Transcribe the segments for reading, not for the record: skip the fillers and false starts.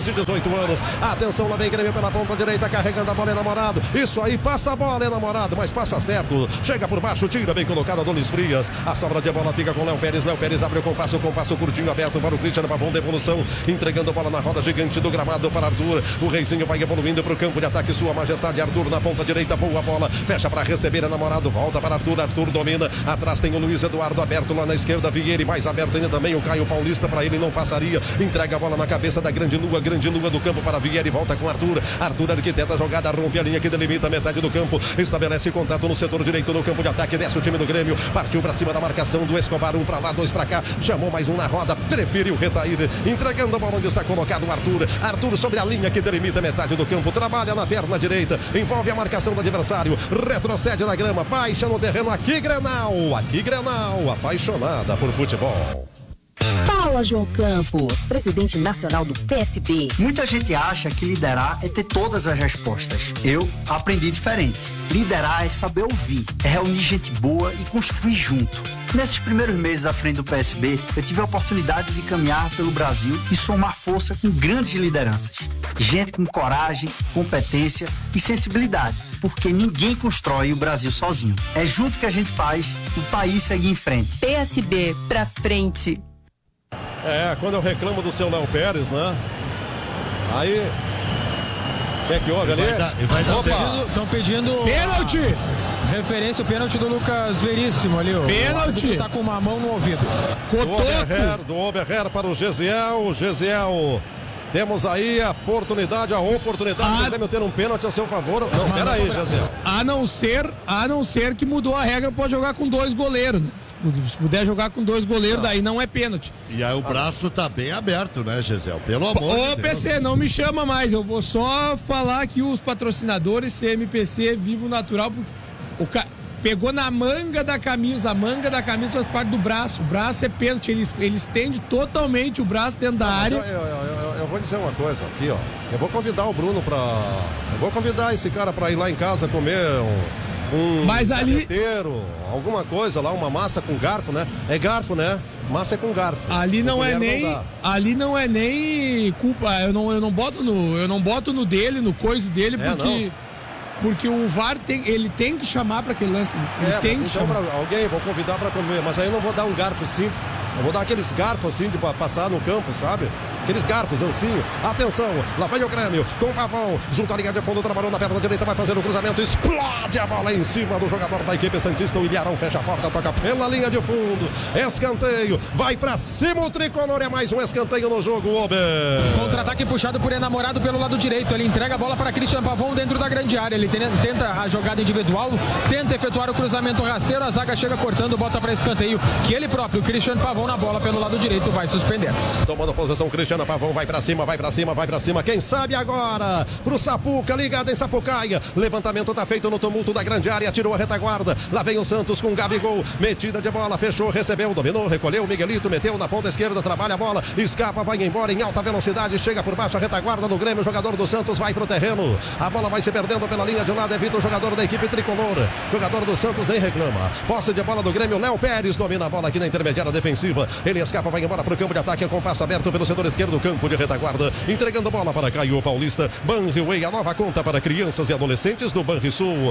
de 18 anos. Atenção, lá vem Grêmio pela ponta direita, carregando a bola, Enamorado. Isso aí, passa a bola, Enamorado, mas passa certo. Chega por baixo, tira bem colocado Adonis Frias. A sobra de bola fica com Léo Pérez. Léo Pérez abre o compasso curtinho aberto para o Cristiano Pavão, devolução, entregando a bola na roda gigante do gramado para Arthur. O Reizinho vai evoluindo para o campo de ataque. Sua Majestade Arthur na ponta direita, boa bola, fecha para receber, Enamorado, volta para Arthur. Arthur domina, atrás tem o Luiz Eduardo aberto lá na esquerda, Vieira mais aberto ainda também o Caio Paulista, para ele não passaria. Entrega a bola na cabeça da grande lua do campo para Vieira e volta com Arthur. Arthur arquiteta a jogada, rompe a linha que delimita a metade do campo, estabelece contato no setor direito no campo de ataque, desce o time do Grêmio, partiu para cima da marcação do Escobar, um para lá, dois para cá, chamou mais um na roda, preferiu Retaíra, entregando a bola onde está colocado o Arthur. Arthur sobre a linha que delimita a metade do campo, trabalha na perna direita, envolve a marcação do adversário, retrocede na grama, baixa no terreno. Aqui Grenal, apaixonada por futebol. Fala, João Campos, presidente nacional do PSB. Muita gente acha que liderar é ter todas as respostas. Eu aprendi diferente. Liderar é saber ouvir, é reunir gente boa e construir junto. Nesses primeiros meses à frente do PSB, eu tive a oportunidade de caminhar pelo Brasil e somar força com grandes lideranças. Gente com coragem, competência e sensibilidade, porque ninguém constrói o Brasil sozinho. É junto que a gente faz o país seguir em frente. PSB pra frente. Quando eu reclamo do seu Léo Pérez, né? Aí, o que é que houve ali? Estão pedindo pênalti! Referência, o pênalti do Lucas Veríssimo ali. Pênalti! Tá com uma mão no ouvido. Do Oberher para o Gesiel. Temos aí a oportunidade do Grêmio ter um pênalti a seu favor. Não, peraí, Gesiel. A não ser que mudou a regra, pode jogar com 2 goleiros, né? Se puder jogar com 2 goleiros, daí não é pênalti. E aí o braço tá bem aberto, né, Gesiel? Pelo amor de Deus. Ô, PC, não me chama mais. Eu vou só falar que os patrocinadores CMPC Vivo Natural, pegou na manga da camisa. A manga da camisa faz parte do braço. O braço é pênalti. Ele estende totalmente o braço dentro da área. Eu vou dizer uma coisa aqui, ó. Eu vou convidar o Bruno Eu vou convidar esse cara pra ir lá em casa comer mas ali alguma coisa lá, uma massa com garfo, né? É garfo, né? Massa é com garfo. Ali não é nem culpa. Eu não boto no dele, no coiso dele, porque o VAR tem que chamar para aquele lance. Vou convidar para comer, mas aí eu não vou dar um garfo simples. Eu vou dar aqueles garfos assim de passar no campo, sabe? Aqueles garfos, ancinho. Atenção, lá vai o Grêmio com o Pavão, junto à linha de fundo, trabalhou na perna direita, vai fazer o cruzamento, explode a bola em cima do jogador da equipe santista. O Ilharão fecha a porta, toca pela linha de fundo. Escanteio, vai pra cima o tricolor, é mais um escanteio no jogo, Ober. Contra-ataque puxado por Enamorado pelo lado direito. Ele entrega a bola para Cristiano Pavão dentro da grande área. Ele tenta a jogada individual, tenta efetuar o cruzamento rasteiro. A zaga chega cortando, bota para escanteio, que ele próprio, Cristiano Pavão, na bola pelo lado direito, vai suspender. Tomando posição, Cristiano Pavão vai pra cima. Quem sabe agora pro Sapuca, ligado em Sapucaia. Levantamento tá feito no tumulto da grande área, tirou a retaguarda. Lá vem o Santos com Gabigol, metida de bola, fechou, recebeu, dominou, recolheu. Miguelito meteu na ponta esquerda, trabalha a bola, escapa, vai embora em alta velocidade, chega por baixo a retaguarda do Grêmio. O jogador do Santos vai pro terreno. A bola vai se perdendo pela linha de lado, evita o jogador da equipe tricolor. Jogador do Santos nem reclama. Posse de bola do Grêmio, Léo Pérez domina a bola aqui na intermediária defensiva. Ele escapa, vai embora pro campo de ataque com passo aberto pelo setor esquerdo do campo de retaguarda, entregando bola para Caio Paulista. Banriway, a nova conta para crianças e adolescentes do Banrisul.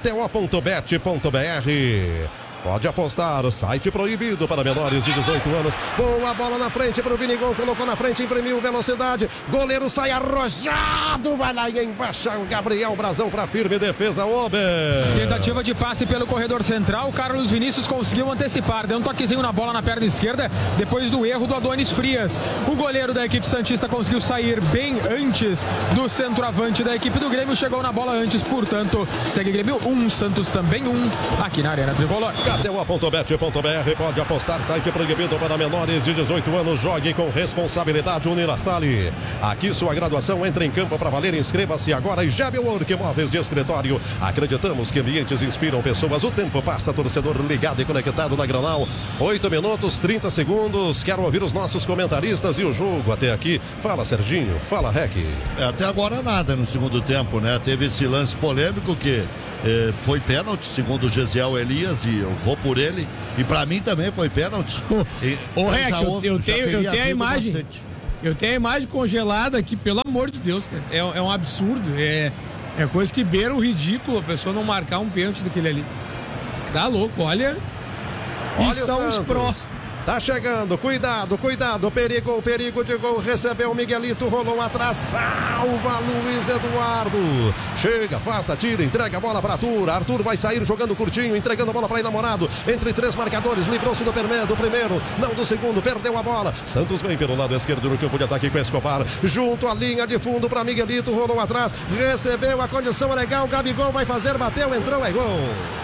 KTO.bet.br. Pode apostar, site proibido para menores de 18 anos. Boa bola na frente para o Vinigol, colocou na frente, imprimiu velocidade. Goleiro sai arrojado, vai lá e embaixo o Gabriel Brazão para firme defesa, Ober. Tentativa de passe pelo corredor central, Carlos Vinícius conseguiu antecipar, deu um toquezinho na bola na perna esquerda, depois do erro do Adonis Frias. O goleiro da equipe santista conseguiu sair bem antes do centroavante da equipe do Grêmio, chegou na bola antes, portanto, segue Grêmio 1, Santos também 1, aqui na Arena Tricolor. KTO.bet.br, pode apostar, site proibido para menores de 18 anos, jogue com responsabilidade. Unilassale, aqui sua graduação entra em campo para valer, inscreva-se agora. E Jabwork Móveis de Escritório, acreditamos que ambientes inspiram pessoas. O tempo passa, torcedor ligado e conectado na Granal. 8 minutos, 30 segundos, quero ouvir os nossos comentaristas e o jogo até aqui. Fala, Serginho, fala, Rec. Até agora nada no segundo tempo, né? Teve esse lance polêmico que foi pênalti, segundo o Gesiel Elias, e eu vou por ele, e pra mim também foi pênalti. Ô, Rec, eu tenho a imagem. Eu tenho a imagem congelada aqui, pelo amor de Deus, cara. É um absurdo. É coisa que beira o ridículo a pessoa não marcar um pênalti daquele ali. Tá louco, olha. E são os pró. Tá chegando, cuidado, perigo de gol, recebeu o Miguelito, rolou atrás, salva Luiz Eduardo, chega, afasta, tira, entrega a bola para Arthur vai sair jogando curtinho, entregando a bola para Enamorado, entre 3 marcadores, livrou-se do primeiro, não do segundo, perdeu a bola, Santos vem pelo lado esquerdo no campo de ataque com Escobar, junto à linha de fundo para Miguelito, rolou atrás, recebeu a condição legal, Gabigol vai fazer, bateu, entrou, é gol.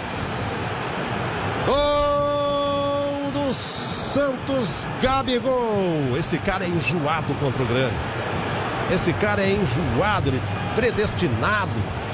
Gol do Santos, Gabigol. Esse cara é enjoado contra o Grêmio. Esse cara é enjoado, ele predestinado.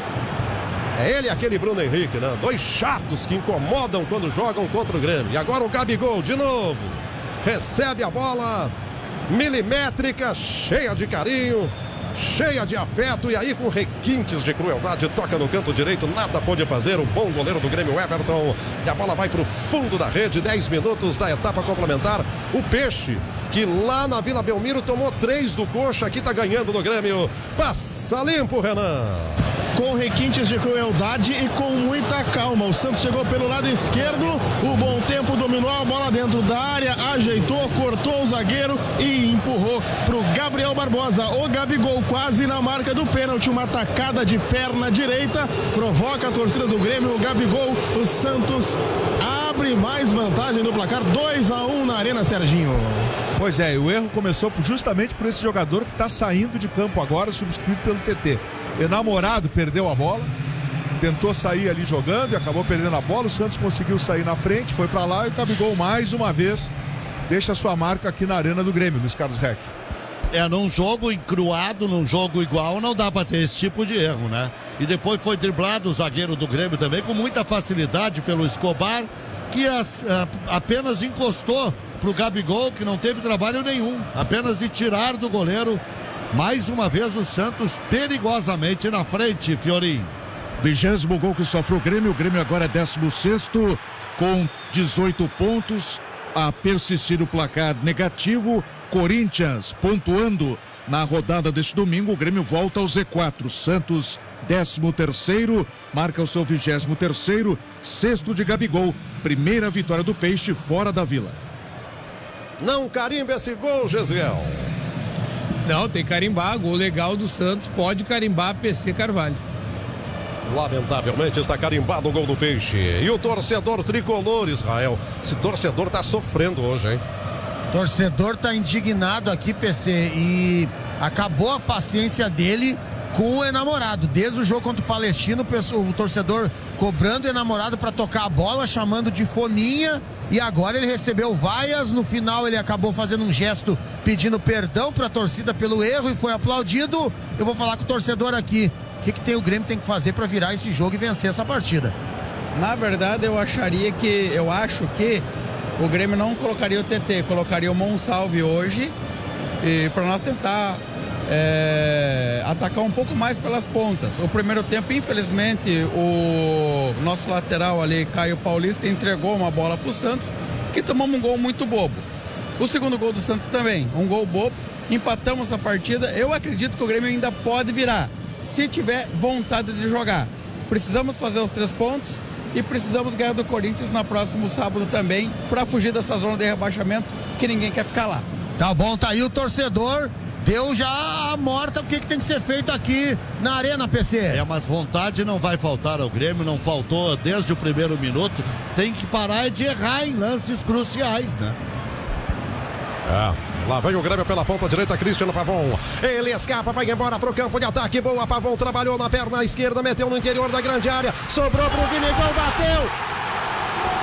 É ele e aquele Bruno Henrique, né? 2 chatos que incomodam quando jogam contra o Grêmio. E agora o Gabigol de novo. Recebe a bola milimétrica, cheia de carinho, cheia de afeto, e aí com requintes de crueldade, toca no canto direito, nada pôde fazer o bom goleiro do Grêmio, Everton, e a bola vai pro fundo da rede, 10 minutos da etapa complementar. O Peixe, que lá na Vila Belmiro tomou 3 do Coxa, aqui tá ganhando do Grêmio. Passa limpo, Renan. Com requintes de crueldade e com muita calma. O Santos chegou pelo lado esquerdo, o Bom Tempo dominou a bola dentro da área, ajeitou, cortou o zagueiro e empurrou pro Gabriel Barbosa. O Gabigol quase na marca do pênalti, uma tacada de perna direita, provoca a torcida do Grêmio. O Gabigol, o Santos abre mais vantagem no placar, 2-1 na Arena, Serginho. Pois é, o erro começou justamente por esse jogador que está saindo de campo agora, substituído pelo TT. Enamorado perdeu a bola, tentou sair ali jogando e acabou perdendo a bola. O Santos conseguiu sair na frente, foi para lá e o Gabigol mais uma vez deixa sua marca aqui na Arena do Grêmio, Luiz Carlos Reck. Num jogo encruado, num jogo igual, não dá para ter esse tipo de erro, né? E depois foi driblado o zagueiro do Grêmio também com muita facilidade pelo Escobar, que apenas encostou pro Gabigol, que não teve trabalho nenhum, apenas de tirar do goleiro. Mais uma vez o Santos perigosamente na frente, Fiorinho. 20º gol que sofre o Grêmio agora é 16º com 18 pontos, a persistir o placar negativo. Corinthians pontuando na rodada deste domingo, o Grêmio volta ao Z4, Santos 13º, marca o seu 23º, 6º de Gabigol, primeira vitória do Peixe fora da Vila. Não carimba esse gol, Gesiel. Não, tem que carimbar. Gol legal do Santos, pode carimbar PC Carvalho. Lamentavelmente está carimbado o gol do Peixe. E o torcedor tricolor, Israel. Esse torcedor tá sofrendo hoje, hein? Torcedor tá indignado aqui, PC, e acabou a paciência dele com o Enamorado. Desde o jogo contra o Palestino, o torcedor cobrando o Enamorado para tocar a bola, chamando de fominha, e agora ele recebeu vaias. No final ele acabou fazendo um gesto pedindo perdão para a torcida pelo erro e foi aplaudido. Eu vou falar com o torcedor aqui. O que o Grêmio tem que fazer para virar esse jogo e vencer essa partida? Na verdade, eu acho que o Grêmio não colocaria o TT, colocaria o Monsalve hoje, e para nós tentar atacar um pouco mais pelas pontas. O primeiro tempo, infelizmente, o nosso lateral ali, Caio Paulista, entregou uma bola para o Santos, que tomamos um gol muito bobo. O segundo gol do Santos também, um gol bobo, empatamos a partida. Eu acredito que o Grêmio ainda pode virar, se tiver vontade de jogar. Precisamos fazer os 3 pontos e precisamos ganhar do Corinthians no próximo sábado também, para fugir dessa zona de rebaixamento que ninguém quer ficar lá. Tá bom, tá aí o torcedor. Deu já a morta, o que tem que ser feito aqui na Arena, PC? Mas vontade não vai faltar ao Grêmio, não faltou desde o primeiro minuto. Tem que parar de errar em lances cruciais, né? Lá vem o Grêmio pela ponta direita, Cristiano Pavon. Ele escapa, vai embora pro campo de ataque. Boa, Pavon trabalhou na perna esquerda, meteu no interior da grande área. Sobrou pro Vinigol, bateu.